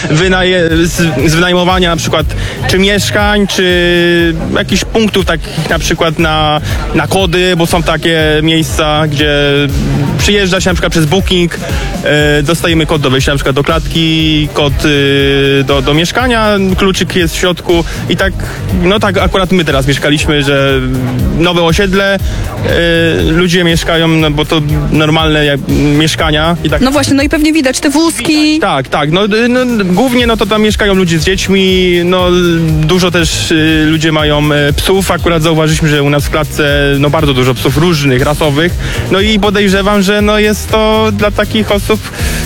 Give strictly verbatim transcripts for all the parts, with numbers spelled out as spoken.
wynaje, z, z wynajmowania na przykład czy mieszkań, czy jakichś punktów takich na przykład na, na kody, bo są takie miejsca, gdzie przyjeżdża się na przykład przez Booking, e, dostajemy kod do wejścia na przykład do klatki, kod e, do, do mieszkania, kluczyk jest w środku i tak, no tak akurat my teraz mieszkaliśmy, że nowe osiedle, e, ludzie mieszkają, no bo to normalne jak, mieszkania i tak. No właśnie, no i pewnie widać te wózki. Tak, tak, no, no głównie no to tam mieszkają ludzie z dziećmi, no dużo też y, ludzie mają y, psów, akurat zauważyliśmy, że u nas w klatce no bardzo dużo psów różnych, rasowych, no i podejrzewam, że no jest to dla takich osób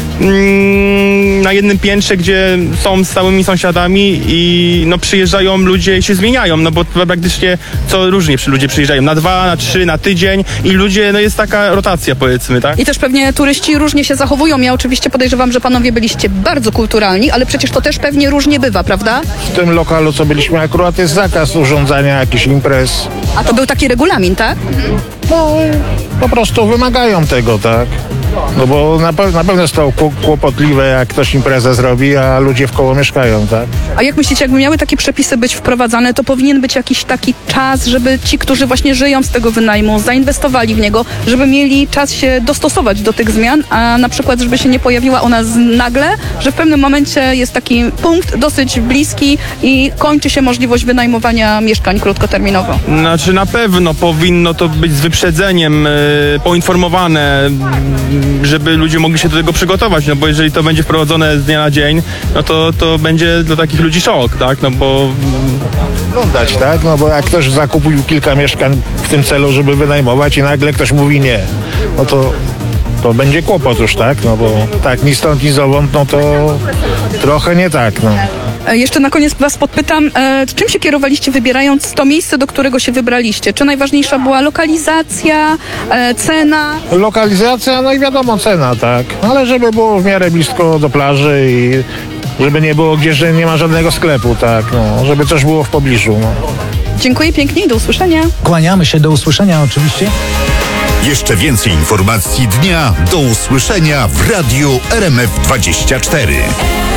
mm, na jednym piętrze, gdzie są stałymi sąsiadami i no przyjeżdżają ludzie i się zmieniają, no bo praktycznie co różnie ludzie przyjeżdżają, na dwa, na trzy, na tydzień i ludzie, no jest taka rotacja powiedzmy, tak? I też pewnie turyści różnie się zachowują. Ja oczywiście podejrzewam, że panowie byliście bardzo kulturalni, ale przecież to też pewnie różnie bywa, prawda? W tym lokalu, co byliśmy, akurat jest zakaz urządzania jakichś imprez. A to był taki regulamin, tak? No, po prostu wymagają tego, tak? No bo na, pe- na pewno jest to kł- kłopotliwe, jak ktoś imprezę zrobi, a ludzie w koło mieszkają, tak? A jak myślicie, jakby miały takie przepisy być wprowadzane, to powinien być jakiś taki czas, żeby ci, którzy właśnie żyją z tego wynajmu, zainwestowali w niego, żeby mieli czas się dostosować do tych zmian, a na przykład, żeby się nie pojawiła ona z nagle, że w pewnym momencie jest taki punkt dosyć bliski i kończy się możliwość wynajmowania mieszkań krótkoterminowo. Znaczy na pewno powinno to być z wyprzedzeniem y, poinformowane, żeby ludzie mogli się do tego przygotować, no bo jeżeli to będzie wprowadzone z dnia na dzień, no to, to będzie dla takich ludzi szok, tak, no bo... Wyglądać, tak? No bo jak ktoś zakupił kilka mieszkań w tym celu, żeby wynajmować i nagle ktoś mówi nie, no to to będzie kłopot już, tak? No bo tak, ni stąd, ni zowąd, no to trochę nie tak, no. E, Jeszcze na koniec was podpytam, e, czym się kierowaliście wybierając to miejsce, do którego się wybraliście? Czy najważniejsza była lokalizacja, e, cena? Lokalizacja, no i wiadomo cena, tak? Ale żeby było w miarę blisko do plaży i żeby nie było gdzieś, że nie ma żadnego sklepu, tak? No, żeby coś było w pobliżu, no. Dziękuję pięknie i do usłyszenia. Kłaniamy się, do usłyszenia oczywiście. Jeszcze więcej informacji dnia do usłyszenia w Radiu R M F dwadzieścia cztery.